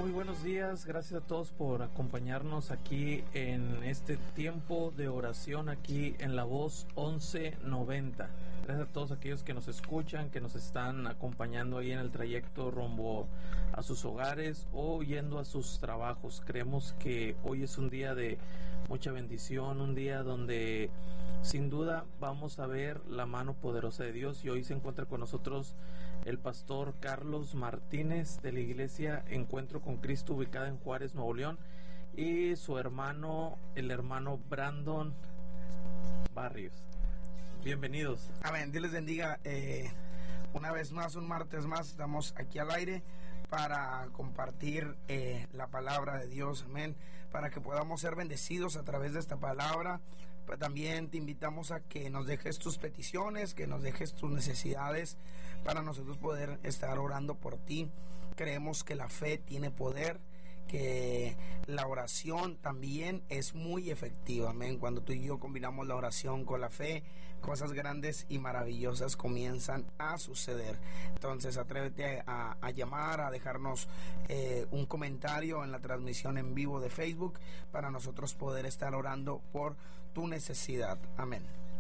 Muy buenos días, gracias a todos por acompañarnos aquí en este tiempo de oración aquí en La Voz 1190. Gracias a todos aquellos que nos escuchan, que nos están acompañando ahí en el trayecto rumbo a sus hogares o yendo a sus trabajos. Creemos que hoy es un día de mucha bendición, un día donde sin duda vamos a ver la mano poderosa de Dios, y hoy se encuentra con nosotros el pastor Carlos Martínez de la iglesia Encuentro con Cristo, ubicada en Juárez, Nuevo León, y su hermano, el hermano Brandon Barrios. Bienvenidos. Amén, Dios les bendiga. Una vez más, un martes más, estamos aquí al aire para compartir la palabra de Dios, amén, para que podamos ser bendecidos a través de esta palabra. Pero también te invitamos a que nos dejes tus peticiones, que nos dejes tus necesidades para nosotros poder estar orando por ti. Creemos que la fe tiene poder, que la oración también es muy efectiva, amén. Cuando tú y yo combinamos la oración con la fe, cosas grandes y maravillosas comienzan a suceder. Entonces atrévete a llamar, a dejarnos un comentario en la transmisión en vivo de Facebook para nosotros poder estar orando por tu necesidad, amén.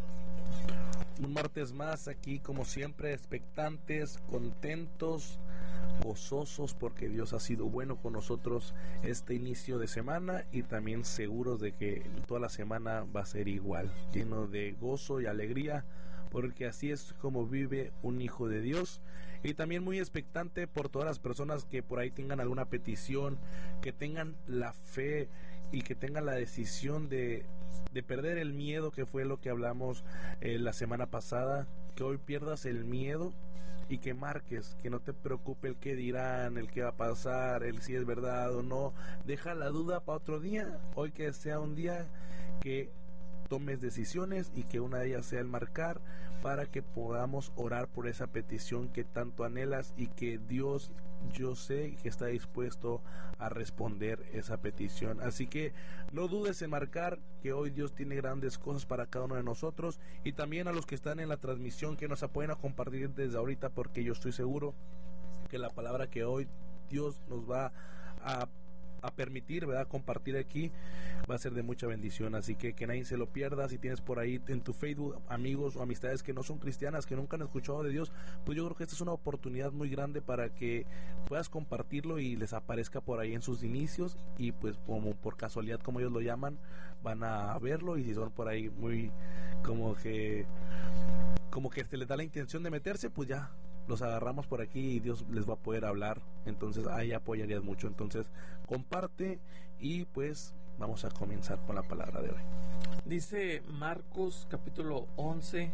Un martes más aquí, como siempre, expectantes, contentos, gozosos, porque Dios ha sido bueno con nosotros este inicio de semana, y también seguros de que toda la semana va a ser igual, lleno de gozo y alegría, porque así es como vive un hijo de Dios. Y también muy expectante por todas las personas que por ahí tengan alguna petición, que tengan la fe y que tengan la decisión de perder el miedo, que fue lo que hablamos la semana pasada. Que hoy pierdas el miedo y que marques, que no te preocupe el qué dirán, el qué va a pasar, el si es verdad o no. Deja la duda para otro día. Hoy que sea un día que tomes decisiones, y que una de ellas sea el marcar, para que podamos orar por esa petición que tanto anhelas, y que Dios, yo sé que está dispuesto a responder esa petición. Así que no dudes en marcar, que hoy Dios tiene grandes cosas para cada uno de nosotros. Y también a los que están en la transmisión, que nos apoyen a compartir desde ahorita, porque yo estoy seguro que la palabra que hoy Dios nos va a permitir, ¿verdad?, compartir aquí, va a ser de mucha bendición. Así que nadie se lo pierda. Si tienes por ahí en tu Facebook amigos o amistades que no son cristianas, que nunca han escuchado de Dios, pues yo creo que esta es una oportunidad muy grande para que puedas compartirlo y les aparezca por ahí en sus inicios, y pues como por casualidad, como ellos lo llaman, van a verlo. Y si son por ahí muy como que se les da la intención de meterse, pues ya los agarramos por aquí y Dios les va a poder hablar. Entonces ahí apoyarías mucho. Entonces comparte, y pues vamos a comenzar con la palabra de hoy. Dice Marcos capítulo 11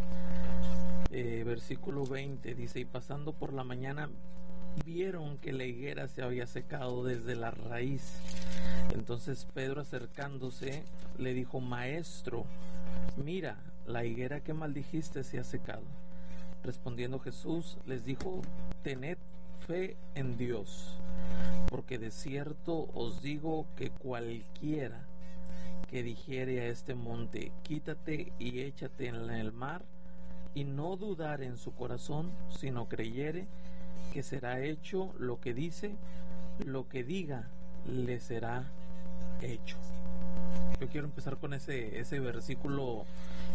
versículo 20, dice: y pasando por la mañana vieron que la higuera se había secado desde la raíz. Entonces Pedro, acercándose, le dijo: Maestro, mira, la higuera que maldijiste se ha secado. Respondiendo Jesús les dijo: tened fe en Dios, porque de cierto os digo que cualquiera que dijere a este monte: quítate y échate en el mar, y no dudar en su corazón, sino creyere que será hecho lo que dice, lo que diga le será hecho. Yo quiero empezar con ese versículo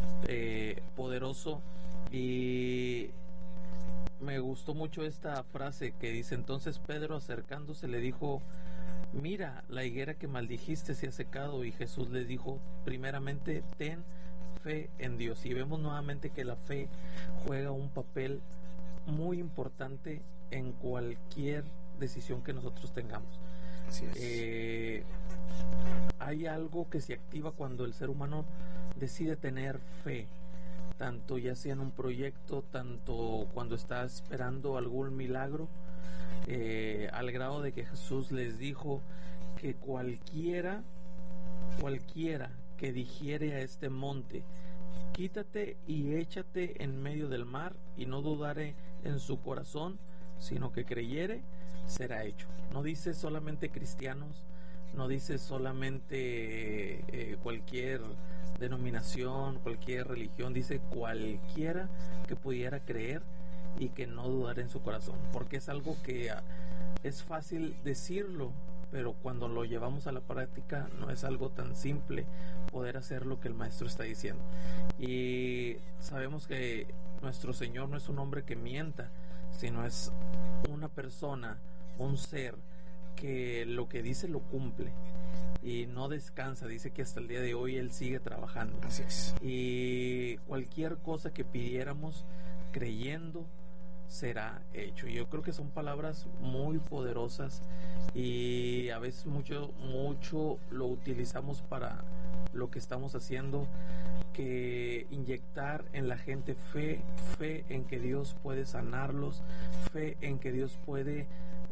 poderoso, y me gustó mucho esta frase que dice: entonces Pedro, acercándose, le dijo: mira, la higuera que maldijiste se ha secado. Y Jesús les dijo: primeramente ten fe en Dios. Y vemos nuevamente que la fe juega un papel muy importante en cualquier decisión que nosotros tengamos. Así es. Hay algo que se activa cuando el ser humano decide tener fe, tanto ya sea en un proyecto, tanto cuando está esperando algún milagro, al grado de que Jesús les dijo que cualquiera que dijere a este monte: quítate y échate en medio del mar, y no dudare en su corazón, sino que creyere, será hecho. No dice solamente cristianos, no dice solamente cualquier denominación, cualquier religión, dice cualquiera que pudiera creer y que no dudara en su corazón, porque es algo que es fácil decirlo, pero cuando lo llevamos a la práctica no es algo tan simple poder hacer lo que el maestro está diciendo. Y sabemos que nuestro Señor no es un hombre que mienta, sino es una persona, un ser que lo que dice lo cumple y no descansa. Dice que hasta el día de hoy Él sigue trabajando. Así es. Y cualquier cosa que pidiéramos creyendo será hecho. Y yo creo que son palabras muy poderosas y a veces mucho lo utilizamos para lo que estamos haciendo, que inyectar en la gente fe en que Dios puede sanarlos, fe en que Dios puede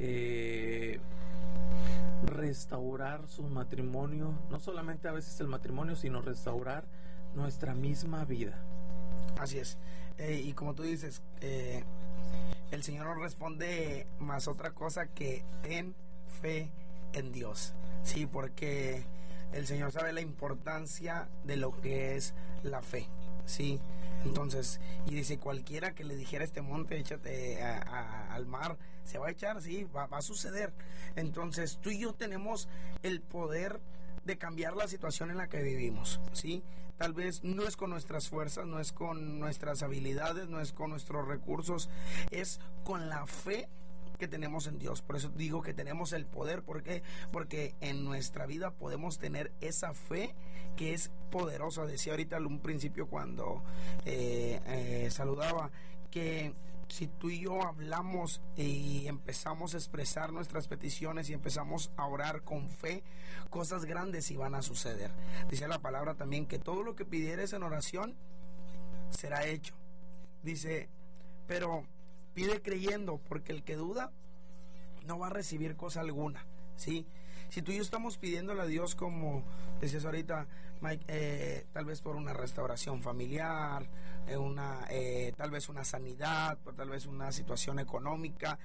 restaurar su matrimonio, no solamente a veces el matrimonio, sino restaurar nuestra misma vida. Así es. Y como tú dices, el Señor nos responde más otra cosa que ten fe en Dios. Sí, porque el Señor sabe la importancia de lo que es la fe. Sí, entonces, y dice, cualquiera que le dijera a este monte, échate al mar, se va a echar, sí, va a suceder. Entonces, tú y yo tenemos el poder de cambiar la situación en la que vivimos, ¿sí? Tal vez no es con nuestras fuerzas, no es con nuestras habilidades, no es con nuestros recursos, es con la fe que tenemos en Dios. Por eso digo que tenemos el poder. ¿Por qué? Porque en nuestra vida podemos tener esa fe que es poderosa. Decía ahorita un principio cuando saludaba, que si tú y yo hablamos y empezamos a expresar nuestras peticiones y empezamos a orar con fe, cosas grandes iban a suceder. Dice la palabra también que todo lo que pidieres en oración será hecho. Dice, pero pide creyendo, porque el que duda no va a recibir cosa alguna, ¿sí? Si tú y yo estamos pidiéndole a Dios, como decías ahorita, Mike, tal vez por una restauración familiar, tal vez una sanidad, tal vez una situación económica,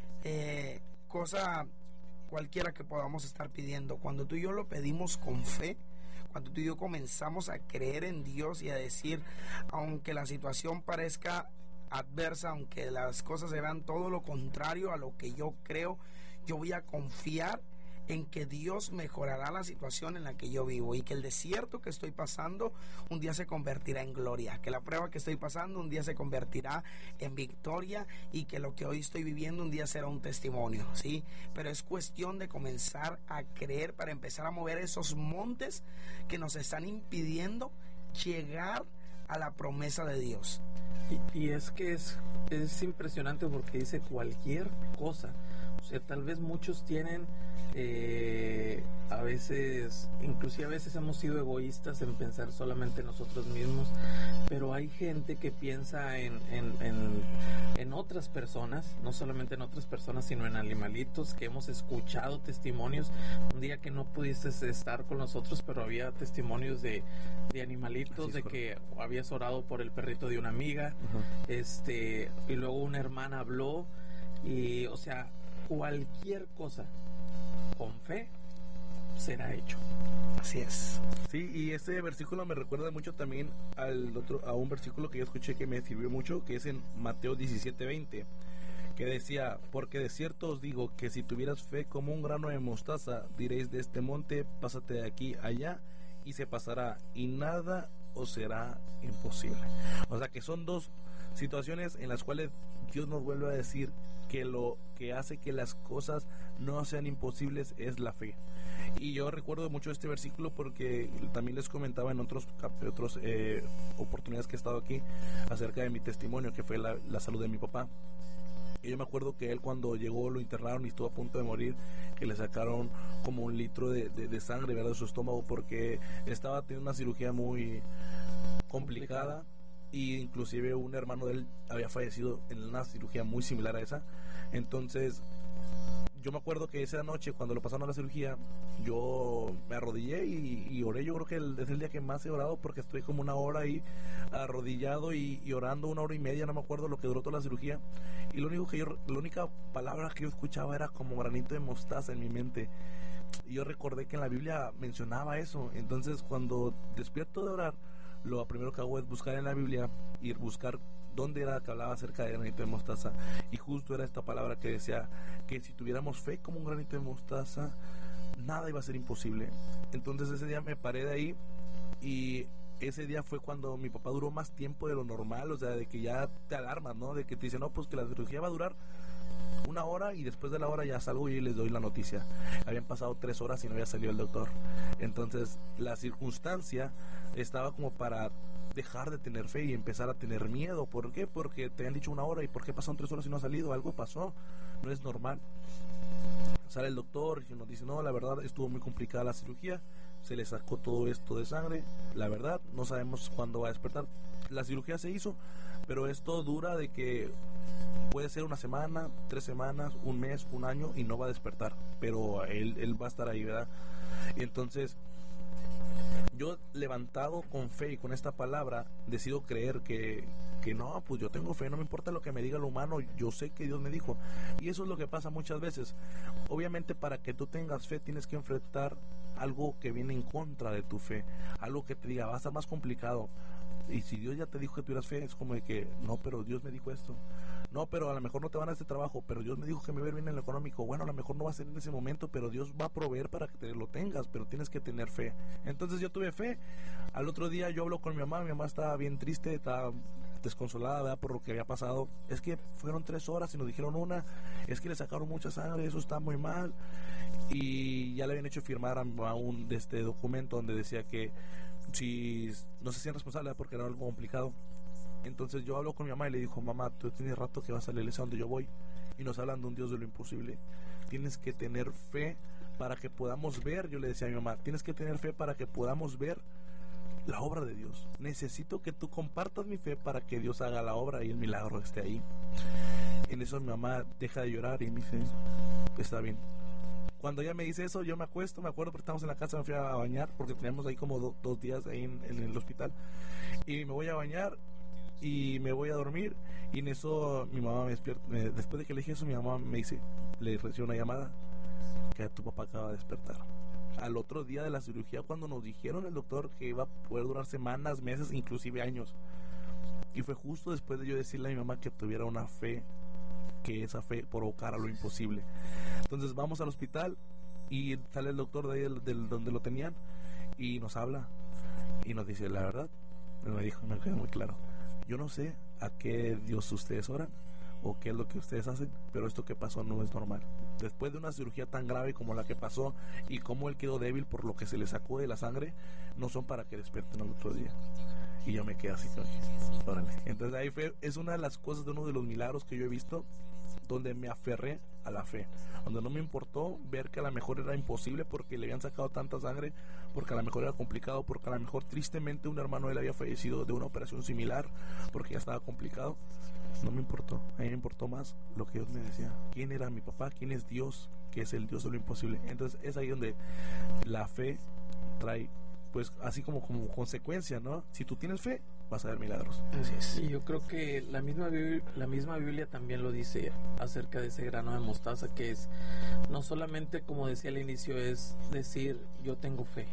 cosa cualquiera que podamos estar pidiendo, cuando tú y yo lo pedimos con fe, cuando tú y yo comenzamos a creer en Dios y a decir, aunque la situación parezca adversa, aunque las cosas se vean todo lo contrario a lo que yo creo, yo voy a confiar en que Dios mejorará la situación en la que yo vivo, y que el desierto que estoy pasando un día se convertirá en gloria, que la prueba que estoy pasando un día se convertirá en victoria, y que lo que hoy estoy viviendo un día será un testimonio, ¿sí? Pero es cuestión de comenzar a creer para empezar a mover esos montes que nos están impidiendo llegar a la promesa de Dios. Y es que es impresionante, porque dice cualquier cosa. O sea, tal vez muchos tienen a veces, inclusive a veces hemos sido egoístas en pensar solamente en nosotros mismos, pero hay gente que piensa en otras personas, no solamente en otras personas, sino en animalitos, que hemos escuchado testimonios. Un día que no pudiste estar con nosotros, pero había testimonios de animalitos, de que habías orado por el perrito de una amiga, y luego una hermana habló, y o sea, cualquier cosa con fe será hecho. Así es. Sí, y ese versículo me recuerda mucho también a un versículo que yo escuché que me sirvió mucho, que es en Mateo 17:20, que decía, porque de cierto os digo que si tuvieras fe como un grano de mostaza, diréis de este monte, pásate de aquí allá, y se pasará, y nada os será imposible. O sea que son dos situaciones en las cuales Dios nos vuelve a decir que lo que hace que las cosas no sean imposibles es la fe. Y yo recuerdo mucho este versículo porque también les comentaba en otras oportunidades que he estado aquí acerca de mi testimonio, que fue la salud de mi papá. Y yo me acuerdo que él, cuando llegó, lo internaron y estuvo a punto de morir, que le sacaron como 1 litro de sangre, ¿verdad?, de su estómago, porque estaba teniendo una cirugía muy complicada. Y inclusive un hermano de él había fallecido en una cirugía muy similar a esa. Entonces yo me acuerdo que esa noche, cuando lo pasaron a la cirugía, yo me arrodillé y oré. Yo creo que es el día que más he orado, porque estoy como 1 hora ahí arrodillado y orando 1 hora y media, no me acuerdo lo que duró toda la cirugía. Y la única palabra que yo escuchaba era como granito de mostaza en mi mente. Y yo recordé que en la Biblia mencionaba eso. Entonces, cuando despierto de orar, lo primero que hago es buscar en la Biblia y buscar ¿dónde era que hablaba acerca de granito de mostaza? Y justo era esta palabra que decía que si tuviéramos fe como un granito de mostaza, nada iba a ser imposible. Entonces ese día me paré de ahí, y ese día fue cuando mi papá duró más tiempo de lo normal, o sea, de que ya te alarmas, ¿no? De que te dicen, no, pues que la cirugía va a durar 1 hora, y después de la hora ya salgo y les doy la noticia. Habían pasado 3 horas y no había salido el doctor. Entonces la circunstancia estaba como para dejar de tener fe y empezar a tener miedo. ¿Por qué? Porque te han dicho 1 hora, y ¿por qué pasaron 3 horas y no ha salido? Algo pasó, no es normal. Sale el doctor y nos dice, no, la verdad estuvo muy complicada la cirugía, se le sacó todo esto de sangre, la verdad no sabemos cuándo va a despertar. La cirugía se hizo, pero esto dura de que puede ser 1 semana, 3 semanas, 1 mes, 1 año, y no va a despertar, pero él va a estar ahí, ¿verdad? Y entonces yo, levantado con fe y con esta palabra, decido creer que no, pues yo tengo fe, no me importa lo que me diga lo humano, yo sé que Dios me dijo. Y eso es lo que pasa muchas veces. Obviamente, para que tú tengas fe tienes que enfrentar algo que viene en contra de tu fe, algo que te diga, va a estar más complicado. Y si Dios ya te dijo que tuvieras fe, es como de que, no, pero Dios me dijo esto. No, pero a lo mejor no te van a este trabajo, pero Dios me dijo que me va a ir bien en lo económico. Bueno, a lo mejor no va a ser en ese momento, pero Dios va a proveer para que te lo tengas, pero tienes que tener fe. Entonces yo tuve fe. Al otro día yo hablo con mi mamá estaba bien triste, estaba desconsolada, ¿verdad? Por lo que había pasado. Es que fueron 3 horas y nos dijeron 1, es que le sacaron mucha sangre, eso está muy mal. Y ya le habían hecho firmar a un documento donde decía que si no se hacían responsables porque era algo complicado. Entonces yo hablo con mi mamá y le digo, mamá, tú tienes rato que vas a la iglesia donde yo voy y nos hablan de un Dios de lo imposible. Tienes que tener fe para que podamos ver, yo le decía a mi mamá, tienes que tener fe para que podamos ver la obra de Dios. Necesito que tú compartas mi fe para que Dios haga la obra y el milagro esté ahí. En eso mi mamá deja de llorar y me dice, está bien. Cuando ella me dice eso, yo me acuesto, me acuerdo porque estábamos en la casa, me fui a bañar porque teníamos ahí como 2 días ahí en el hospital, y me voy a bañar y me voy a dormir, y en eso mi mamá me despierta. Después de que le dije eso, mi mamá me dice, le recibo una llamada, que tu papá acaba de despertar. Al otro día de la cirugía, cuando nos dijeron el doctor que iba a poder durar semanas, meses, inclusive años, y fue justo después de yo decirle a mi mamá que tuviera una fe, que esa fe provocara lo imposible. Entonces vamos al hospital y sale el doctor de ahí del donde lo tenían y nos habla y nos dice, la verdad, me dijo, me quedó muy claro, yo no sé a qué Dios ustedes oran o qué es lo que ustedes hacen, pero esto que pasó no es normal. Después de una cirugía tan grave como la que pasó y como él quedó débil por lo que se le sacó de la sangre, no son para que despierten al otro día. Y yo me quedé así, órale. Entonces ahí es una de las cosas, de uno de los milagros que yo he visto, donde me aferré a la fe, donde no me importó ver que a lo mejor era imposible porque le habían sacado tanta sangre, porque a lo mejor era complicado, porque a lo mejor tristemente un hermano de él había fallecido de una operación similar, porque ya estaba complicado. No me importó, a mí me importó más lo que Dios me decía, quién era mi papá, quién es Dios, que es el Dios de lo imposible. Entonces es ahí donde la fe trae, pues así como consecuencia, ¿no? Si tú tienes fe, vas a ver milagros. Así es. Y yo creo que la misma Biblia también lo dice acerca de ese grano de mostaza, que es no solamente, como decía al inicio, es decir yo tengo fe,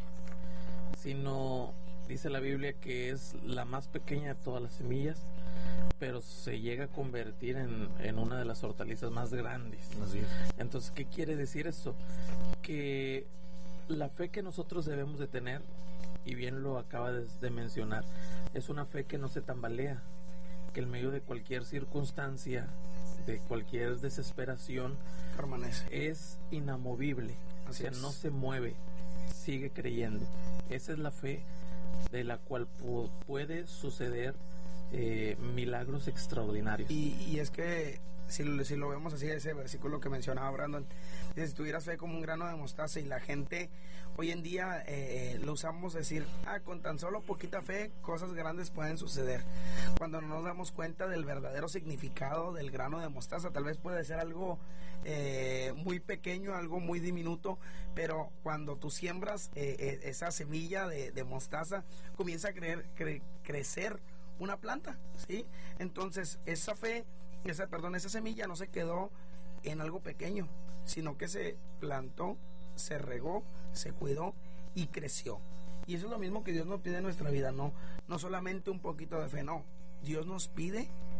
sino dice la Biblia que es la más pequeña de todas las semillas, pero se llega a convertir en una de las hortalizas más grandes. Así es. Entonces, ¿qué quiere decir esto? Que la fe que nosotros debemos de tener, y bien lo acaba de mencionar, es una fe que no se tambalea, que en medio de cualquier circunstancia, de cualquier desesperación, Permanece. es inamovible, Así o sea, es. no se mueve, sigue creyendo. Esa es la fe de la cual puede suceder milagros extraordinarios. Y es que si lo vemos así, ese versículo que mencionaba Brandon, dice, si tuvieras fe como un grano de mostaza, y la gente hoy en día lo usamos decir, con tan solo poquita fe cosas grandes pueden suceder, cuando no nos damos cuenta del verdadero significado del grano de mostaza. Tal vez puede ser algo muy pequeño, algo muy diminuto, pero cuando tú siembras esa semilla de mostaza, comienza a crecer una planta, ¿sí? Entonces esa fe, esa semilla no se quedó en algo pequeño, sino que se plantó, se regó, se cuidó y creció. Y eso es lo mismo que Dios nos pide en nuestra vida, no solamente un poquito de fe, no. Dios nos pide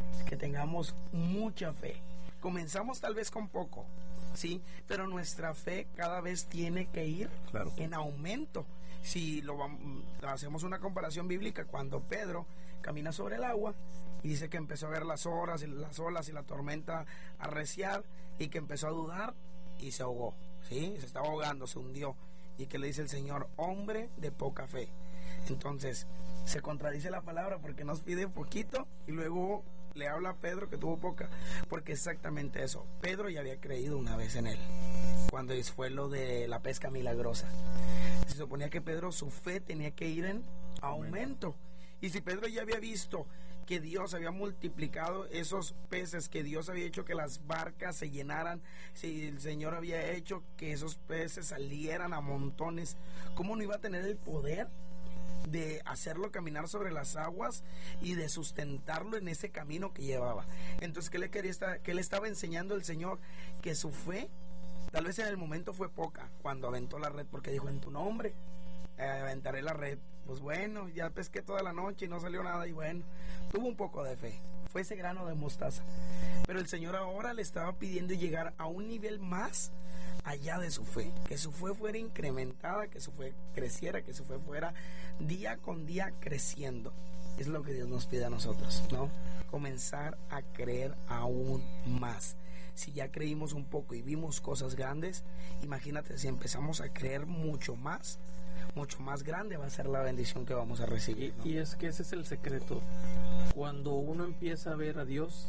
que tengamos mucha fe. Comenzamos tal vez con poco, ¿sí? Pero nuestra fe cada vez tiene que ir en aumento. Si hacemos una comparación bíblica, cuando Pedro camina sobre el agua y dice que empezó a ver las olas y la tormenta arreciar y que empezó a dudar y se ahogó, ¿sí? Se estaba ahogando, se hundió. Y que le dice el Señor, hombre de poca fe. Entonces se contradice la palabra porque nos pide poquito y luego le habla a Pedro que tuvo poca, porque exactamente eso. Pedro ya había creído una vez en él cuando fue lo de la pesca milagrosa. Se suponía que Pedro, su fe tenía que ir en aumento. Y si Pedro ya había visto que Dios había multiplicado esos peces, que Dios había hecho que las barcas se llenaran, si el Señor había hecho que esos peces salieran a montones, ¿cómo no iba a tener el poder de hacerlo caminar sobre las aguas y de sustentarlo en ese camino que llevaba? Entonces, ¿qué le estaba enseñando el Señor? Que su fe, tal vez en el momento fue poca, cuando aventó la red, porque dijo, en tu nombre aventaré la red. Pues bueno, ya pesqué toda la noche y no salió nada, y bueno, tuvo un poco de fe, fue ese grano de mostaza. Pero el Señor ahora le estaba pidiendo llegar a un nivel más allá de su fe, que su fe fuera incrementada, que su fe creciera, que su fe fuera día con día creciendo. Es lo que Dios nos pide a nosotros, ¿no? Comenzar a creer aún más. Si ya creímos un poco y vimos cosas grandes, imagínate si empezamos a creer mucho más grande va a ser la bendición que vamos a recibir, ¿no? Y es que ese es el secreto. Cuando uno empieza a ver a Dios,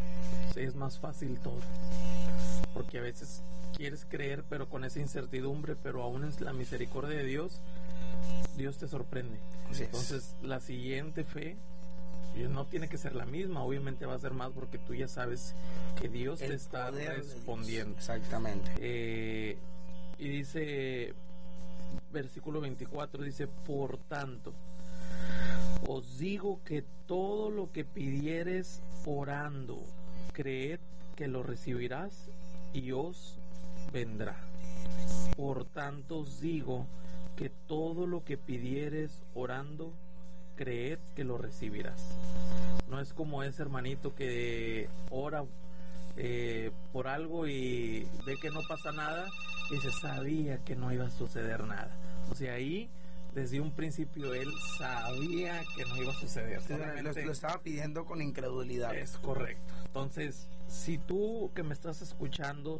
es más fácil todo, porque a veces quieres creer pero con esa incertidumbre, pero aún es la misericordia de Dios te sorprende. Entonces la siguiente fe no tiene que ser la misma, obviamente va a ser más, porque tú ya sabes que Dios te está respondiendo. Exactamente. Y dice, versículo 24, dice, por tanto, os digo que todo lo que pidieres orando, creed que lo recibirás y os vendrá. Por tanto os digo que todo lo que pidieres orando, creed que lo recibirás. No es como ese hermanito que ora por algo y ve que no pasa nada y se sabía que no iba a suceder nada. O sea, ahí desde un principio él sabía que no iba a suceder. Lo estaba pidiendo con incredulidad. Es correcto. Entonces, si tú que me estás escuchando,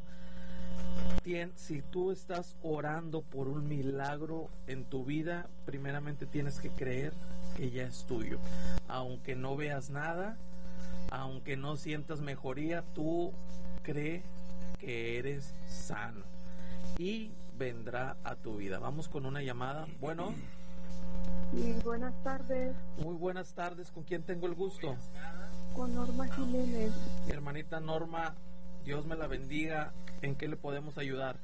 si tú estás orando por un milagro en tu vida, primeramente tienes que creer que ya es tuyo. Aunque no veas nada, aunque no sientas mejoría, tú cree que eres sano y vendrá a tu vida. Vamos con una llamada. Bueno. Sí, buenas tardes. Muy buenas tardes. ¿Con quién tengo el gusto? Con Norma Jiménez. Mi hermanita Norma, Dios me la bendiga. ¿En qué le podemos ayudar?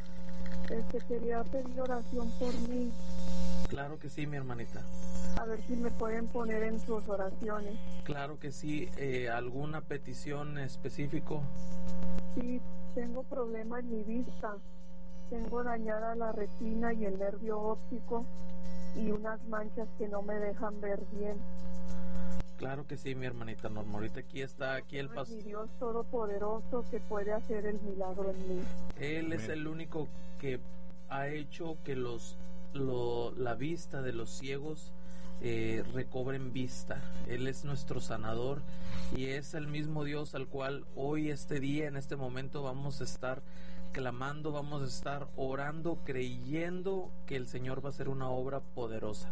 Quería pedir oración por mí. Claro que sí, mi hermanita. A ver si me pueden poner en sus oraciones. Claro que sí. ¿Alguna petición específico? Sí, tengo problema en mi vista. Tengo dañada la retina y el nervio óptico y unas manchas que no me dejan ver bien. Claro que sí, mi hermanita Norma. Ahorita aquí el pastor. Mi Dios todopoderoso que puede hacer el milagro en mí. Él es el único que ha hecho que la vista de los ciegos recobren vista. Él es nuestro sanador y es el mismo Dios al cual hoy, este día, en este momento vamos a estar clamando, vamos a estar orando, creyendo que el Señor va a hacer una obra poderosa.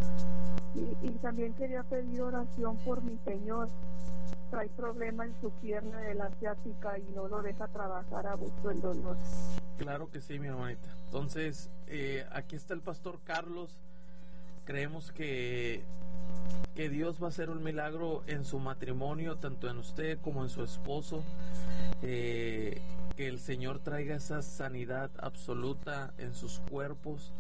Y también quería pedir oración por mi señor. Trae problema en su pierna de la ciática y no lo deja trabajar a gusto el dolor. Claro que sí, mi hermanita. Entonces, aquí está el pastor Carlos. Creemos que Dios va a hacer un milagro en su matrimonio, tanto en usted como en su esposo. Que el Señor traiga esa sanidad absoluta en sus cuerpos,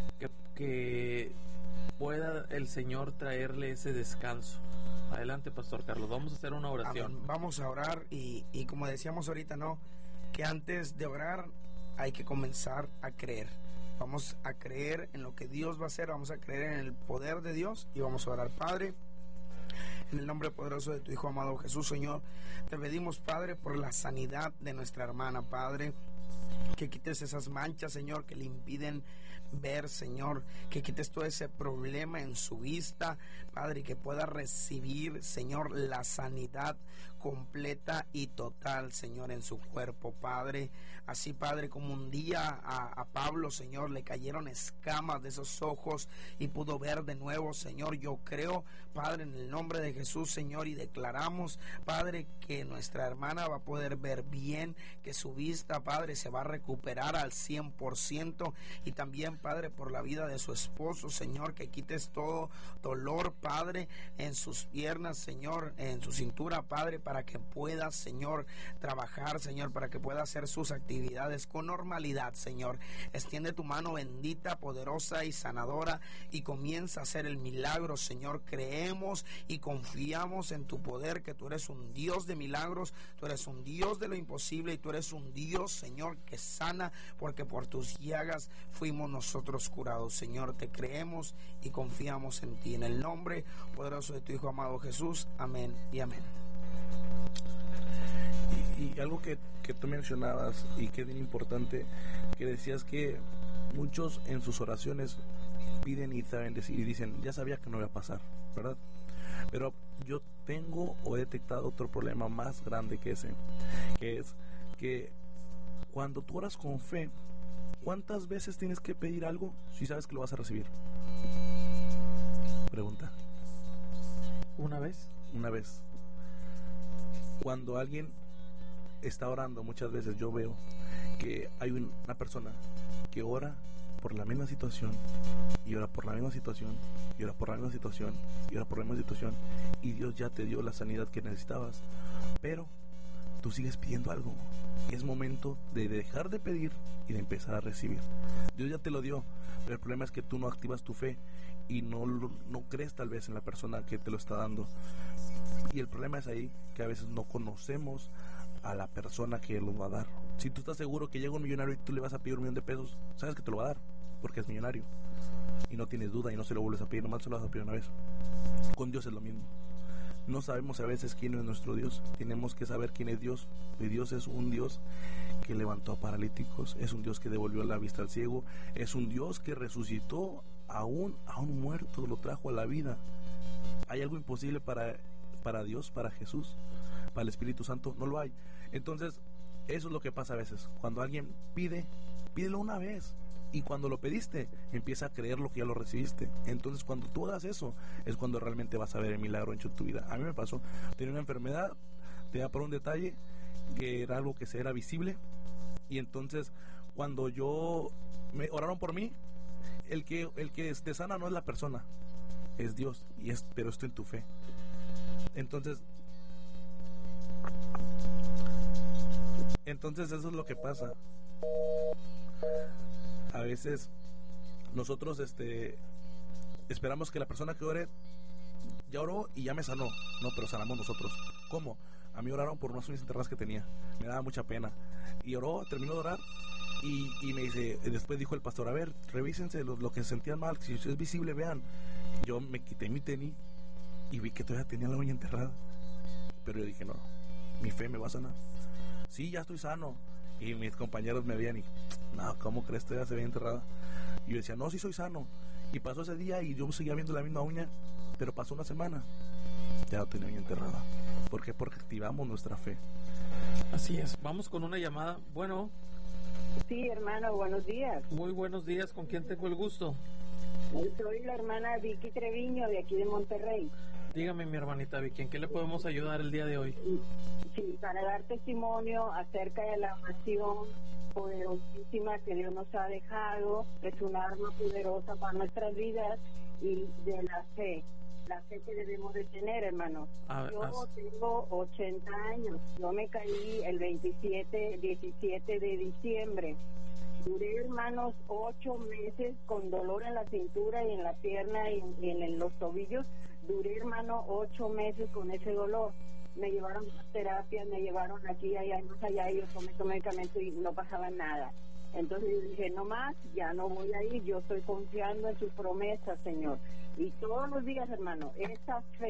que pueda el Señor traerle ese descanso. Adelante, pastor Carlos, vamos a hacer una oración. Amén. Vamos a orar y como decíamos ahorita, ¿no? Que antes de orar hay que comenzar a creer. Vamos a creer en lo que Dios va a hacer, vamos a creer en el poder de Dios y vamos a orar. Padre, En el nombre poderoso de tu Hijo amado Jesús, Señor, te pedimos, Padre, por la sanidad de nuestra hermana, Padre, que quites esas manchas, Señor, que le impiden ver, Señor, que quites todo ese problema en su vista, Padre, y que pueda recibir, Señor, la sanidad completa y total, Señor, en su cuerpo, Padre. Así, Padre, como un día a Pablo, Señor, le cayeron escamas de esos ojos y pudo ver de nuevo, Señor, yo creo, Padre, en el nombre de Jesús, Señor, y declaramos, Padre, que nuestra hermana va a poder ver bien, que su vista, Padre, se va a recuperar al 100%, y también, Padre, por la vida de su esposo, Señor, que quites todo dolor, Padre, en sus piernas, Señor, en su cintura, Padre, para que pueda, Señor, trabajar, Señor, para que pueda hacer sus actividades con normalidad, Señor. Extiende tu mano bendita, poderosa y sanadora y comienza a hacer el milagro, Señor. Creemos y confiamos en tu poder, que tú eres un Dios de milagros, tú eres un Dios de lo imposible y tú eres un Dios, Señor, que sana, porque por tus llagas fuimos nosotros curados, Señor. Te creemos y confiamos en ti. En el nombre poderoso de tu Hijo amado Jesús. Amén y amén. Y algo que tú mencionabas y que es bien importante, que decías que muchos en sus oraciones piden y saben decir y dicen, ya sabía que no iba a pasar, ¿verdad? Pero yo tengo o he detectado otro problema más grande que ese, que es que cuando tú oras con fe, ¿cuántas veces tienes que pedir algo si sabes que lo vas a recibir? Pregunta. ¿Una vez? Una vez. Cuando alguien está orando, muchas veces yo veo que hay una persona que ora por la misma situación y ora por la misma situación y ora por la misma situación y ora por la misma situación, y Dios ya te dio la sanidad que necesitabas, pero tú sigues pidiendo algo y es momento de dejar de pedir y de empezar a recibir. Dios ya te lo dio, pero el problema es que tú no activas tu fe y no crees tal vez en la persona que te lo está dando. Y el problema es ahí, que a veces no conocemos a la persona que lo va a dar. Si tú estás seguro que llega un millonario y tú le vas a pedir $1,000,000, sabes que te lo va a dar, porque es millonario. Y no tienes duda y no se lo vuelves a pedir, nomás se lo vas a pedir una vez. Con Dios es lo mismo. No sabemos a veces quién es nuestro Dios. Tenemos que saber quién es Dios. Y Dios es un Dios que levantó a paralíticos, es un Dios que devolvió la vista al ciego, es un Dios que resucitó a un muerto, lo trajo a la vida. ¿Hay algo imposible para Dios, para Jesús, para el Espíritu Santo? No lo hay. Entonces, eso es lo que pasa a veces. Cuando alguien pídelo una vez. Y cuando lo pediste, empieza a creer lo que ya lo recibiste. Entonces, cuando tú hagas eso, es cuando realmente vas a ver el milagro hecho en tu vida. A mí me pasó, tenía una enfermedad, te voy a poner un detalle, que era algo que se era visible. Y entonces, cuando me oraron por mí, el que te sana no es la persona, es Dios. Pero esto en tu fe. Entonces eso es lo que pasa. A veces nosotros esperamos que la persona que ore ya oró y ya me sanó. No, pero sanamos nosotros. ¿Cómo? A mí oraron por unas uñas enterradas que tenía. Me daba mucha pena. Y oró, terminó de orar y me dice, después dijo el pastor, a ver, revísense lo que sentían mal, si es visible, vean. Yo me quité mi tenis y vi que todavía tenía la uña enterrada. Pero yo dije, no, mi fe me va a sanar. Sí, ya estoy sano. Y mis compañeros me veían y, no, ¿cómo crees? Todavía se ve enterrada. Y yo decía, no, sí soy sano. Y pasó ese día y yo seguía viendo la misma uña, pero pasó una semana, ya no tenía uña enterrada. ¿Por qué? Porque activamos nuestra fe. Así es. Vamos con una llamada. Bueno. Sí, hermano, buenos días. Muy buenos días. ¿Con quién tengo el gusto? Soy la hermana Vicky Treviño, de aquí de Monterrey. Dígame, mi hermanita Vicky, ¿en qué le podemos ayudar el día de hoy? Sí, para dar testimonio acerca de la oración poderosísima que Dios nos ha dejado. Es un arma poderosa para nuestras vidas, y de la fe que debemos de tener, hermano. Yo tengo 80 años. Yo me caí el 17 de diciembre. Duré, hermanos, 8 meses con dolor en la cintura y en la pierna y en los tobillos. Duré, hermano, 8 meses con ese dolor. Me llevaron a terapia, me llevaron aquí, allá, más allá, y yo tomé medicamento y no pasaba nada. Entonces yo dije, no más, ya no voy a ir, yo estoy confiando en sus promesas, Señor. Y todos los días, hermano, esa fe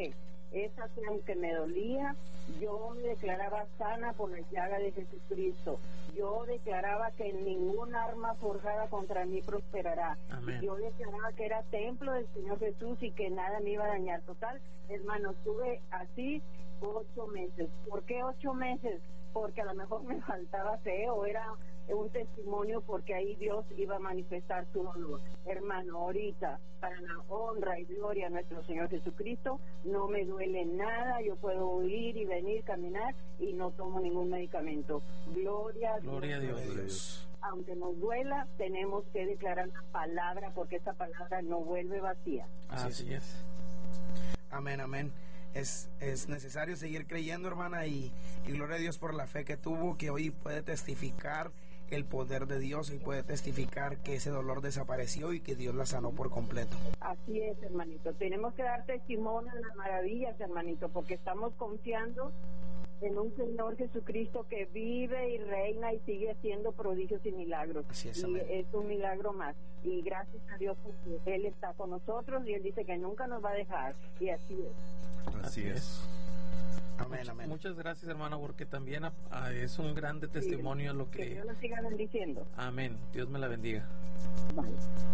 Esa fe, aunque me dolía, yo me declaraba sana por la llaga de Jesucristo. Yo declaraba que ningún arma forjada contra mí prosperará. Amén. Yo declaraba que era templo del Señor Jesús y que nada me iba a dañar. Total, hermano, estuve así 8 meses. ¿Por qué 8 meses? Porque a lo mejor me faltaba fe o era un testimonio porque ahí Dios iba a manifestar su dolor. Hermano, ahorita, para la honra y gloria a nuestro Señor Jesucristo, no me duele nada, yo puedo ir y venir, caminar y no tomo ningún medicamento. Gloria a Dios. Aunque nos duela, tenemos que declarar la palabra porque esa palabra no vuelve vacía. Así es. Amén, amén. Es necesario seguir creyendo, hermana, y gloria a Dios por la fe que tuvo, que hoy puede testificar el poder de Dios y puede testificar que ese dolor desapareció y que Dios la sanó por completo. Así es, hermanito. Tenemos que dar testimonio de las maravillas, hermanito, porque estamos confiando en un Señor Jesucristo que vive y reina y sigue haciendo prodigios y milagros. Así es, y amén. es un milagro más. Y gracias a Dios porque Él está con nosotros y Él dice que nunca nos va a dejar. Y así es. Así es. Amén, amén. Muchas gracias, hermano, porque también es un grande testimonio lo Que que... Dios nos siga bendiciendo. Amén. Dios me la bendiga. Bye.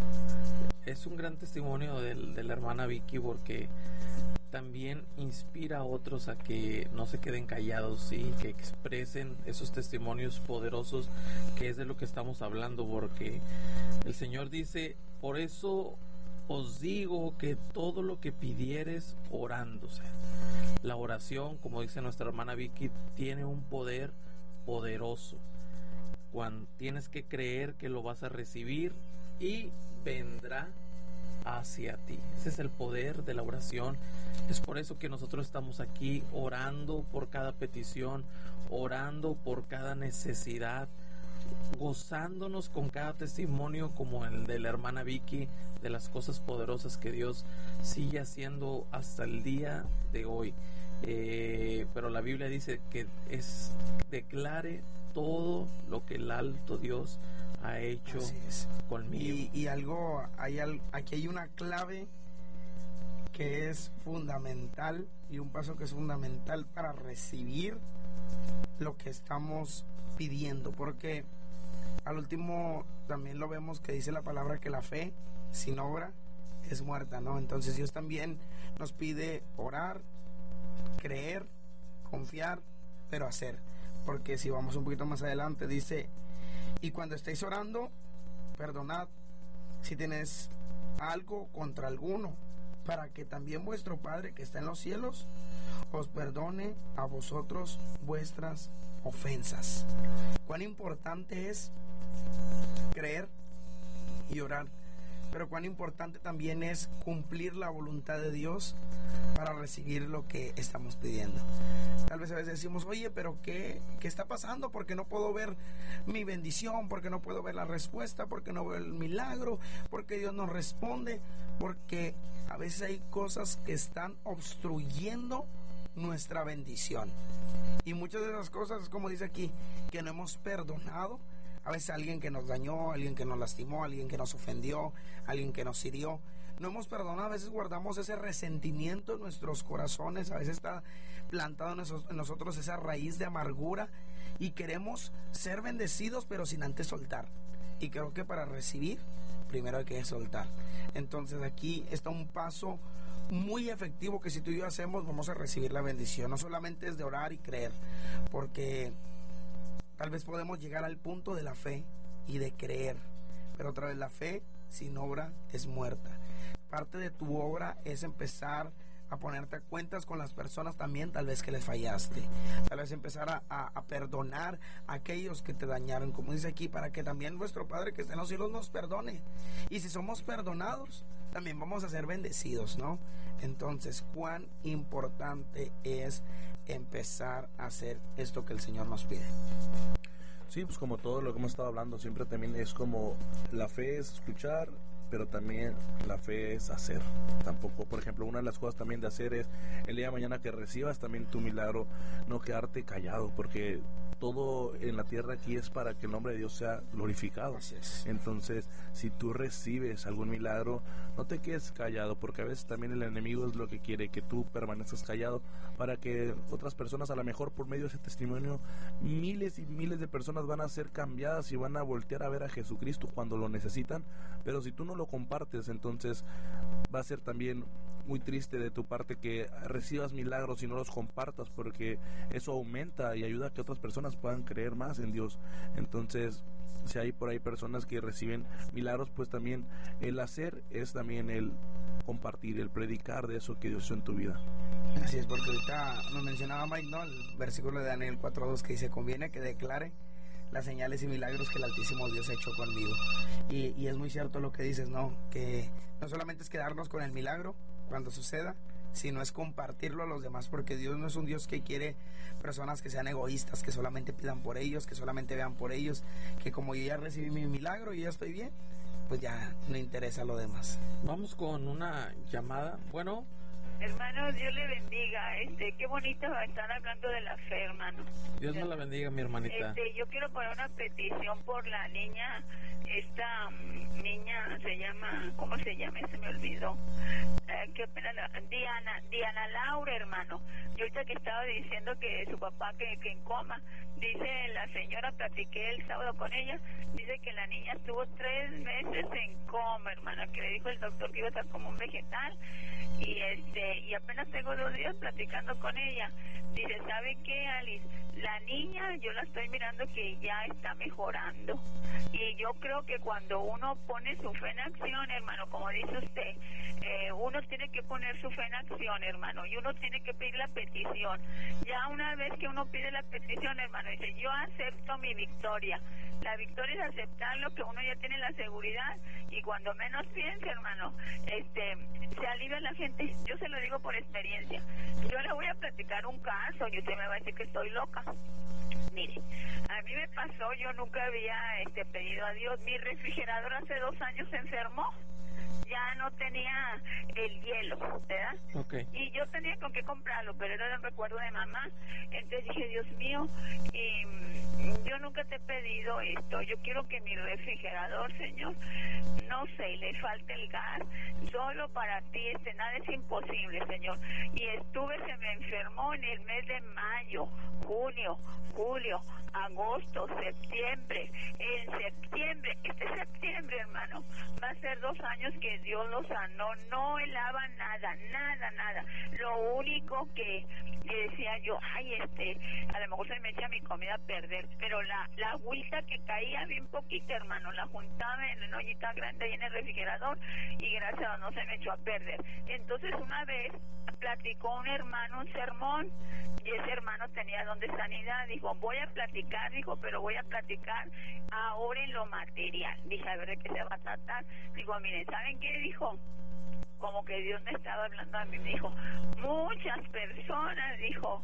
Es un gran testimonio de la hermana Vicky porque también inspira a otros a que no se queden callados y que expresen esos testimonios poderosos, que es de lo que estamos hablando, porque el Señor dice: por eso os digo que todo lo que pidieres orándose. La oración, como dice nuestra hermana Vicky, tiene un poder poderoso. Cuando tienes que creer que lo vas a recibir y vendrá hacia ti. Ese es el poder de la oración. Es por eso que nosotros estamos aquí orando por cada petición, orando por cada necesidad, gozándonos con cada testimonio como el de la hermana Vicky, de las cosas poderosas que Dios sigue haciendo hasta el día de hoy. Pero la Biblia dice que declare todo lo que el alto Dios ha hecho conmigo. Y aquí hay una clave que es fundamental y un paso que es fundamental para recibir lo que estamos pidiendo, porque al último también lo vemos que dice la palabra que la fe sin obra es muerta, ¿no? Entonces Dios también nos pide orar, creer, confiar, pero hacer, porque si vamos un poquito más adelante dice: y cuando estéis orando, perdonad si tenéis algo contra alguno, para que también vuestro Padre que está en los cielos os perdone a vosotros vuestras ofensas. Cuán importante es creer y orar, pero cuán importante también es cumplir la voluntad de Dios para recibir lo que estamos pidiendo. Tal vez a veces decimos: oye, pero ¿qué está pasando? ¿Por qué no puedo ver mi bendición? ¿Por qué no puedo ver la respuesta? ¿Por qué no veo el milagro? ¿Por qué Dios no responde? Porque a veces hay cosas que están obstruyendo nuestra bendición. Y muchas de esas cosas, como dice aquí, que no hemos perdonado. A veces alguien que nos dañó, alguien que nos lastimó, alguien que nos ofendió, alguien que nos hirió. No hemos perdonado, a veces guardamos ese resentimiento en nuestros corazones, a veces está plantado en nosotros esa raíz de amargura y queremos ser bendecidos pero sin antes soltar. Y creo que para recibir, primero hay que soltar. Entonces aquí está un paso muy efectivo que si tú y yo hacemos, vamos a recibir la bendición. No solamente es de orar y creer, porque tal vez podemos llegar al punto de la fe y de creer, pero otra vez la fe sin obra es muerta. Parte de tu obra es empezar a ponerte a cuentas con las personas también, tal vez que les fallaste, tal vez empezar a perdonar a aquellos que te dañaron, como dice aquí, para que también nuestro Padre que está en los cielos nos perdone. Y si somos perdonados, también vamos a ser bendecidos, ¿no? Entonces, cuán importante es empezar a hacer esto que el Señor nos pide. Sí, pues como todo lo que hemos estado hablando, siempre también es como la fe es escuchar, pero también la fe es hacer. Tampoco, por ejemplo, una de las cosas también de hacer es el día de mañana que recibas también tu milagro, no quedarte callado, porque todo en la tierra aquí es para que el nombre de Dios sea glorificado. Así es. Entonces, si tú recibes algún milagro, no te quedes callado, porque a veces también el enemigo es lo que quiere, que tú permanezcas callado, para que otras personas, a lo mejor por medio de ese testimonio, miles y miles de personas van a ser cambiadas y van a voltear a ver a Jesucristo cuando lo necesitan. Pero si tú no lo compartes, entonces va a ser también muy triste de tu parte que recibas milagros y no los compartas, porque eso aumenta y ayuda a que otras personas puedan creer más en Dios. Entonces, si hay por ahí personas que reciben milagros, pues también el hacer es también el compartir, el predicar de eso que Dios hizo en tu vida. Así es, porque ahorita nos mencionaba Mike, ¿no? El versículo de Daniel 4:2 que dice: conviene que declare las señales y milagros que el Altísimo Dios ha hecho conmigo. Y es muy cierto lo que dices, ¿no? Que no solamente es quedarnos con el milagro cuando suceda, sino es compartirlo a los demás, porque Dios no es un Dios que quiere personas que sean egoístas, que solamente pidan por ellos, que solamente vean por ellos, que como yo ya recibí mi milagro y ya estoy bien, pues ya no interesa lo demás. Vamos con una llamada. Bueno, hermano, Dios le bendiga. Qué bonito estar hablando de la fe, hermano. Dios me la bendiga, mi hermanita. Yo quiero poner una petición por la niña. Esta niña se llama, ¿cómo se llama? Se me olvidó. Qué pena. Diana Laura, hermano. Yo ahorita que estaba diciendo que su papá que en coma, dice la señora, platiqué el sábado con ella, dice que la niña estuvo 3 meses en coma, hermana, que le dijo el doctor que iba a estar como un vegetal. Y apenas tengo 2 días platicando con ella. Dice, ¿sabe qué, Alice? La niña, yo la estoy mirando que ya está mejorando. Y yo creo que cuando uno pone su fe en acción, hermano, como dice usted, uno tiene que poner su fe en acción, hermano, y uno tiene que pedir la petición. Ya una vez que uno pide la petición, hermano, dice, yo acepto mi victoria. La victoria es aceptarlo, que uno ya tiene la seguridad, y cuando menos piense, hermano, se alivia la gente. Yo se lo digo por experiencia. Yo le voy a platicar un caso y usted me va a decir que estoy loca. Mire, a mí me pasó, yo nunca había pedido a Dios. Mi refrigerador hace 2 años se enfermó. Ya no tenía el hielo, ¿verdad? Okay. Y yo tenía con qué comprarlo, pero era el recuerdo de mamá. Entonces dije, Dios mío, yo nunca te he pedido esto. Yo quiero que mi refrigerador, Señor, no sé, le falte el gas. Solo para ti, nada es imposible, Señor. Y se me enfermó en el mes de mayo, junio, julio, agosto, septiembre. En septiembre, septiembre, hermano, va a ser 2 años que Dios lo sanó. No helaba nada. Lo único que decía yo, ay, a lo mejor se me echa mi comida a perder, pero la agüita que caía bien poquita, hermano, la juntaba en una ollita grande ahí en el refrigerador, y gracias a Dios no se me echó a perder. Entonces una vez platicó un hermano un sermón, y ese hermano tenía don de sanidad. Dijo, voy a platicar, pero voy a platicar ahora en lo material. Dije, a ver de qué se va a tratar. Digo, miren, ¿saben qué? Dijo, como que Dios me estaba hablando a mí. Me dijo, muchas personas, dijo,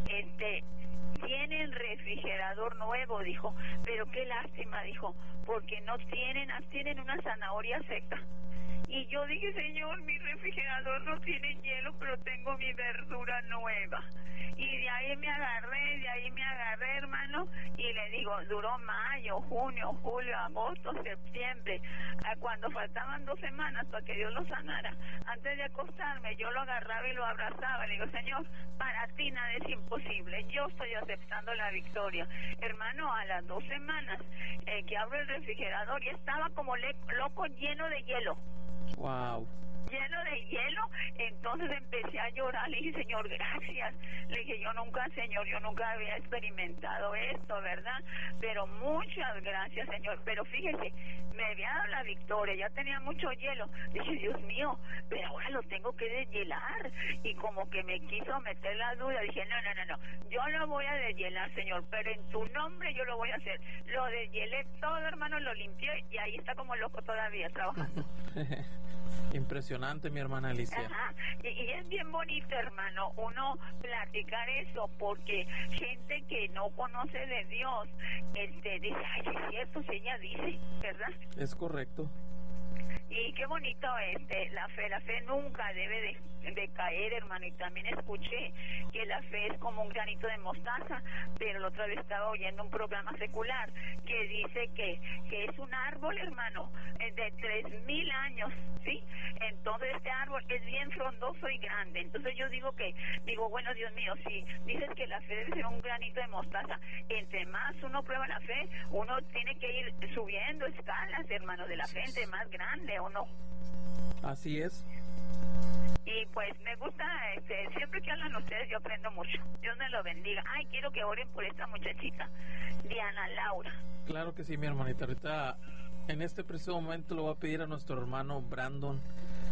tienen refrigerador nuevo, dijo, pero qué lástima, dijo, porque tienen una zanahoria seca. Y yo dije, Señor, mi refrigerador no tiene hielo, pero tengo mi verdura nueva. Y de ahí me agarré, hermano, y le digo, duró mayo, junio, julio, agosto, septiembre. Cuando faltaban 2 semanas para que Dios lo sanara, antes de acostarme, yo lo agarraba y lo abrazaba. Le digo, Señor, para ti nada es imposible. Yo estoy aceptando la victoria. Hermano, a las 2 semanas que abro el refrigerador, y estaba como loco, lleno de hielo. Wow. Lleno de hielo. Entonces empecé a llorar. Le dije, Señor, gracias. Le dije, yo nunca había experimentado esto, ¿verdad? Pero muchas gracias, Señor. Pero fíjese, me había dado la victoria, ya tenía mucho hielo. Le dije, Dios mío, pero ahora lo tengo que deshielar. Y como que me quiso meter la duda. Dije, no, yo lo voy a deshielar, Señor, pero en tu nombre yo lo voy a hacer. Lo deshielé todo, hermano, lo limpié, y ahí está como loco todavía trabajando. Impresionante, mi hermana Alicia. Ajá. Y es bien bonito, hermano, uno platicar eso, porque gente que no conoce de Dios dice, ay, es cierto, si ella dice, ¿verdad? Es correcto. Y qué bonito la fe nunca debe de caer, hermano. Y también escuché que la fe es como un granito de mostaza, pero la otra vez estaba oyendo un programa secular que dice que es un árbol, hermano, de 3,000 años, ¿sí? Entonces este árbol es bien frondoso y grande. Entonces yo digo, bueno, Dios mío, si dices que la fe debe ser un granito de mostaza, entre más uno prueba la fe, uno tiene que ir subiendo escalas, hermano, de la fe, entre más grande o no. Así es. Y pues me gusta, siempre que hablan ustedes yo aprendo mucho. Dios me lo bendiga. Ay, quiero que oren por esta muchachita, Diana Laura. Claro que sí, mi hermanita. Ahorita, en este preciso momento, lo voy a pedir a nuestro hermano Brandon.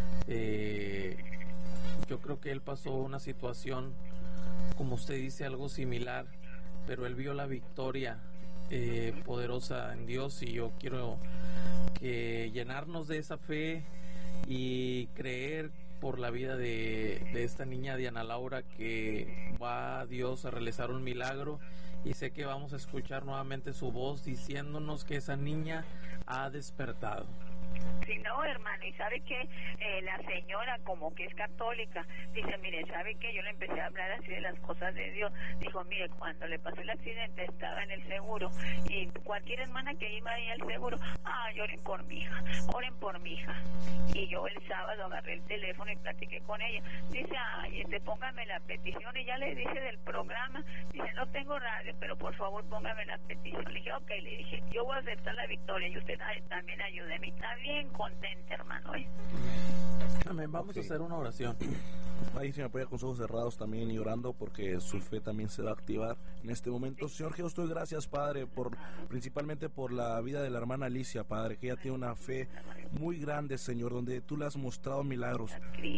Yo creo que él pasó una situación, como usted dice, algo similar, pero él vio la victoria poderosa en Dios, y yo quiero que llenarnos de esa fe y creer por la vida de esta niña Diana Laura, que va a Dios a realizar un milagro, y sé que vamos a escuchar nuevamente su voz diciéndonos que esa niña ha despertado. Si no, hermano, y sabe que la señora, como que es católica, dice, mire, sabe que yo le empecé a hablar así de las cosas de Dios. Dijo, mire, cuando le pasó el accidente estaba en el seguro, y cualquier hermana que iba ahí al seguro, oren por mi hija, oren por mi hija. Y yo el sábado agarré el teléfono y platiqué con ella. Dice, póngame la petición, y ya le dije del programa. Dice, no tengo radio, pero por favor póngame la petición. Le dije, ok, le dije, yo voy a aceptar la victoria y usted también ayúdeme. Está bien contenta, hermano. Amén. Vamos a hacer una oración. Ahí se me apoya con los ojos cerrados también y orando, porque su fe también se va a activar en este momento. Señor Jesús, doy gracias, Padre, principalmente por la vida de la hermana Alicia, Padre, que ella tiene una fe muy grande, Señor, donde tú le has mostrado milagros,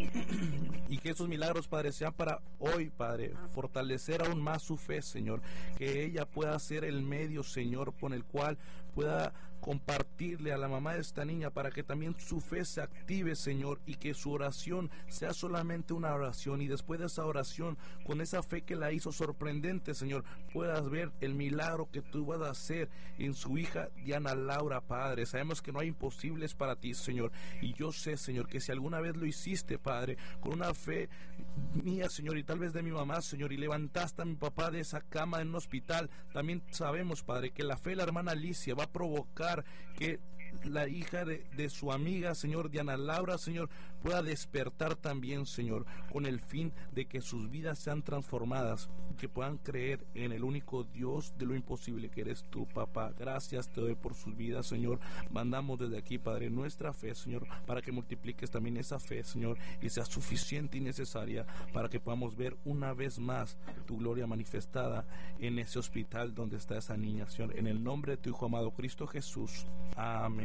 y que esos milagros, Padre, sean para hoy, Padre, fortalecer aún más su fe, Señor, que ella pueda ser el medio, Señor, con el cual pueda compartirle a la mamá de esta niña, para que también su fe se active, Señor, y que su oración sea solamente una oración, y después de esa oración, con esa fe que la hizo sorprendente, Señor, puedas ver el milagro que tú vas a hacer en su hija Diana Laura, Padre. Sabemos que no hay imposibles para ti, Señor, y yo sé, Señor, que si alguna vez lo hiciste, Padre, con una fe mía, Señor, y tal vez de mi mamá, Señor, y levantaste a mi papá de esa cama en un hospital, también sabemos, Padre, que la fe de la hermana Alicia va a provocar que la hija de su amiga, Señor, Diana Laura, Señor, pueda despertar también, Señor, con el fin de que sus vidas sean transformadas, que puedan creer en el único Dios de lo imposible, que eres tú, papá. Gracias te doy por sus vidas, Señor. Mandamos desde aquí, Padre, nuestra fe, Señor, para que multipliques también esa fe, Señor, y sea suficiente y necesaria para que podamos ver una vez más tu gloria manifestada en ese hospital donde está esa niña, Señor, en el nombre de tu Hijo amado Cristo Jesús. Amén.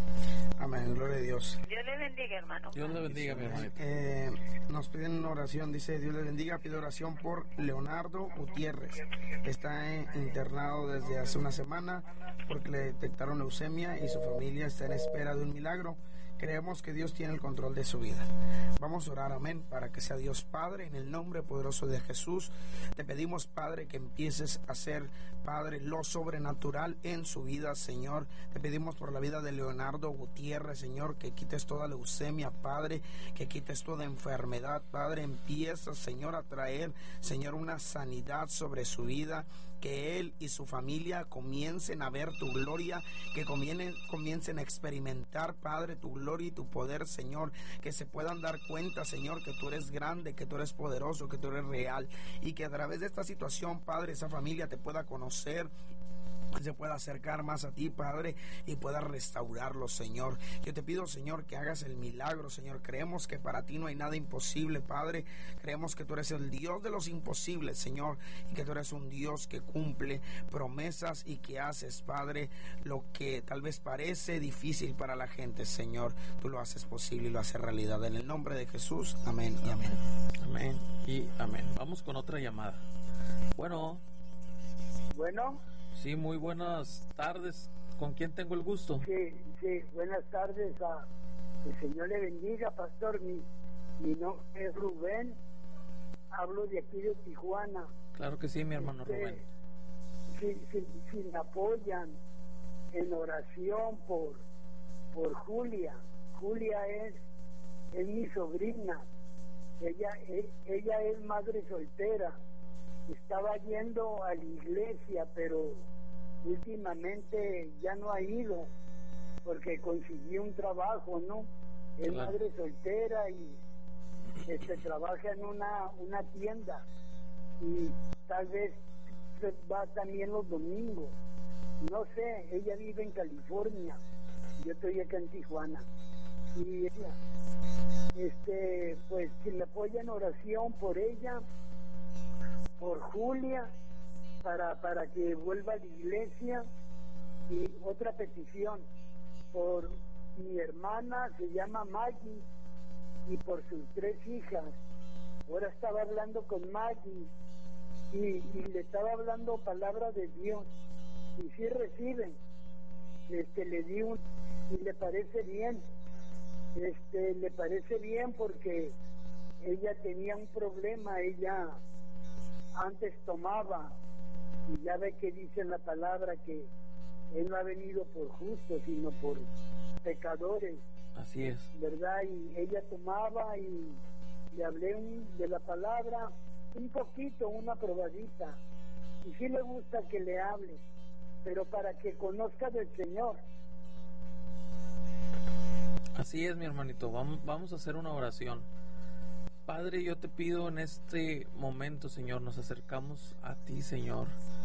Amén, gloria a Dios. Dios le bendiga, hermano. Dios le bendiga, mi hermanito. Nos piden una oración, dice, Dios le bendiga, pide oración por Leonardo Gutiérrez. Está internado desde hace una semana porque le detectaron leucemia y su familia está en espera de un milagro. Creemos que Dios tiene el control de su vida. Vamos a orar, amén, para que sea Dios Padre, en el nombre poderoso de Jesús. Te pedimos, Padre, que empieces a hacer, Padre, lo sobrenatural en su vida, Señor. Te pedimos por la vida de Leonardo Gutiérrez, Señor, que quites toda leucemia, Padre, que quites toda enfermedad, Padre. Empieza, Señor, a traer, Señor, una sanidad sobre su vida. Que él y su familia comiencen a ver tu gloria, que comiencen a experimentar, Padre, tu gloria y tu poder, Señor, que se puedan dar cuenta, Señor, que tú eres grande, que tú eres poderoso, que tú eres real, y que a través de esta situación, Padre, esa familia te pueda conocer, se pueda acercar más a ti, Padre, y pueda restaurarlo, Señor. Yo te pido, Señor, que hagas el milagro, Señor. Creemos que para ti no hay nada imposible, Padre. Creemos que tú eres el Dios de los imposibles, Señor, y que tú eres un Dios que cumple promesas y que haces, Padre, lo que tal vez parece difícil para la gente, Señor. Tú lo haces posible y lo haces realidad. En el nombre de Jesús, amén y amén. Amén y amén. Vamos con otra llamada. Bueno. Sí, muy buenas tardes. ¿Con quién tengo el gusto? Sí, buenas tardes. El Señor le bendiga, pastor. Mi nombre es Rubén. Hablo de aquí de Tijuana. Claro que sí, mi hermano Rubén. Si me apoyan en oración por Julia, Julia es mi sobrina. Ella es madre soltera. Estaba yendo a la iglesia, pero últimamente ya no ha ido porque consiguió un trabajo, ¿no? Es madre soltera y trabaja en una tienda y tal vez va también los domingos. No sé, ella vive en California, yo estoy acá en Tijuana. Y ella, pues si me apoyan oración por ella, por Julia, para que vuelva a la iglesia. Y otra petición por mi hermana, se llama Maggie, y por sus 3 hijas. Ahora estaba hablando con Maggie y le estaba hablando palabra de Dios, y sí reciben. Le di y le parece bien. Le parece bien porque ella tenía un problema. Ella antes tomaba, y ya ve que dice en la palabra que Él no ha venido por justos, sino por pecadores. Así es. ¿Verdad? Y ella tomaba y le hablé de la palabra un poquito, una probadita. Y sí le gusta que le hable, pero para que conozca del Señor. Así es, mi hermanito. Vamos a hacer una oración. Padre, yo te pido en este momento, Señor, nos acercamos a ti, Señor,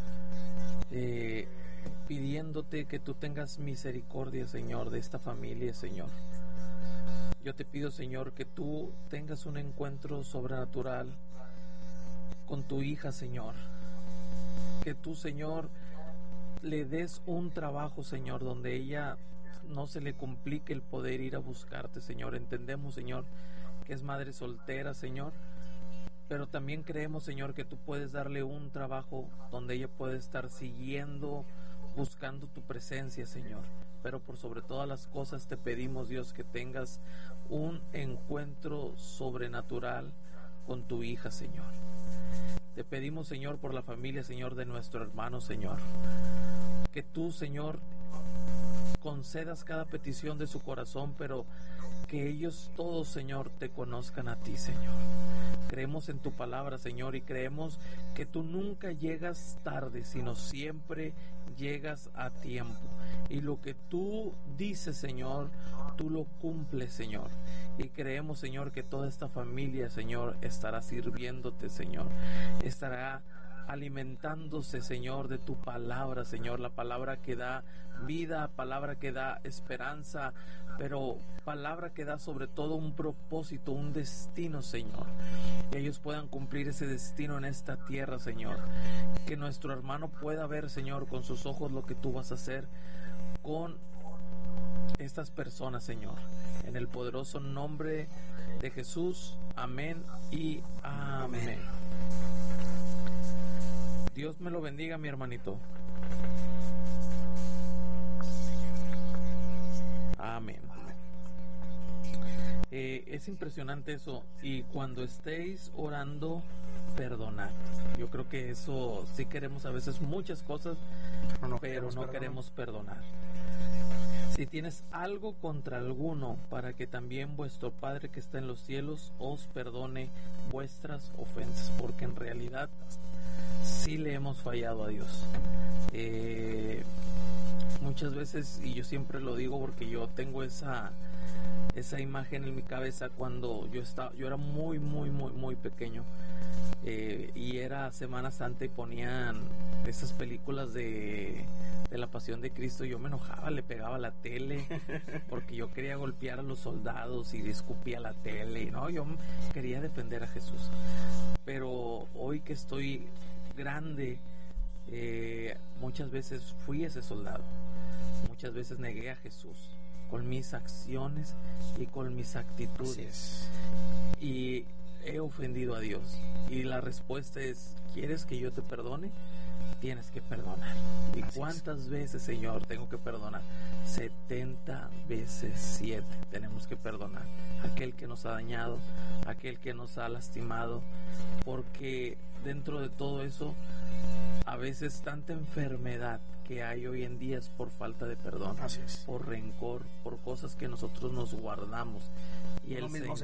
pidiéndote que tú tengas misericordia, Señor, de esta familia, Señor. Yo te pido, Señor, que tú tengas un encuentro sobrenatural con tu hija, Señor. Que tú, Señor, le des un trabajo, Señor, donde ella no se le complique el poder ir a buscarte, Señor. Entendemos, Señor, que es madre soltera, Señor, pero también creemos, Señor, que tú puedes darle un trabajo donde ella puede estar siguiendo, buscando tu presencia, Señor. Pero por sobre todas las cosas te pedimos, Dios, que tengas un encuentro sobrenatural con tu hija, Señor. Te pedimos, Señor, por la familia, Señor, de nuestro hermano, Señor, que tú, Señor, concedas cada petición de su corazón, pero que ellos todos, Señor, te conozcan a ti, Señor. Creemos en tu palabra, Señor, y creemos que tú nunca llegas tarde, sino siempre llegas a tiempo. Y lo que tú dices, Señor, tú lo cumples, Señor. Y creemos, Señor, que toda esta familia, Señor, estará sirviéndote, Señor. Estará alimentándose, Señor, de tu palabra, Señor, la palabra que da vida, palabra que da esperanza, pero palabra que da sobre todo un propósito, un destino, Señor. Que ellos puedan cumplir ese destino en esta tierra, Señor. Que nuestro hermano pueda ver, Señor, con sus ojos lo que tú vas a hacer con estas personas, Señor. En el poderoso nombre de Jesús. Amén y amén. Dios me lo bendiga, mi hermanito. Amén. Es impresionante eso. Y cuando estéis orando, perdonad. Yo creo que eso sí queremos a veces muchas cosas, pero no queremos perdonar. Si tienes algo contra alguno, para que también vuestro Padre que está en los cielos os perdone vuestras ofensas, porque en realidad sí le hemos fallado a Dios. Muchas veces, y yo siempre lo digo porque yo tengo esa imagen en mi cabeza cuando yo era muy pequeño, y era Semana Santa y ponían esas películas de la Pasión de Cristo. Yo me enojaba, le pegaba a la tele porque yo quería golpear a los soldados y le escupía la tele, ¿no? Yo quería defender a Jesús. Pero hoy que estoy grande, muchas veces fui ese soldado, muchas veces negué a Jesús con mis acciones y con mis actitudes, y he ofendido a Dios. Y la respuesta es: ¿quieres que yo te perdone? Tienes que perdonar. ¿Y cuántas veces, Señor, tengo que perdonar? 70 veces 7 tenemos que perdonar aquel que nos ha dañado, aquel que nos ha lastimado, porque dentro de todo eso A veces tanta enfermedad que hay hoy en día es por falta de perdón, Así es. por rencor, por cosas que nosotros nos guardamos. Y Uno mismo se